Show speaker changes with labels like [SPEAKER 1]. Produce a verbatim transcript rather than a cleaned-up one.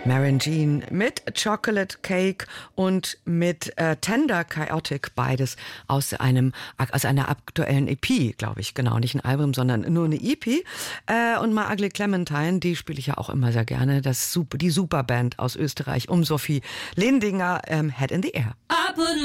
[SPEAKER 1] Maren Jean mit Chocolate Cake und mit äh, Tender Chaotic, beides aus einem aus einer aktuellen E P, glaube ich, genau, nicht ein Album, sondern nur eine E P. Äh, und My Ugly Clementine, die spiele ich ja auch immer sehr gerne, das super, die Superband aus Österreich um Sophie Lindinger, ähm, Head in the Air.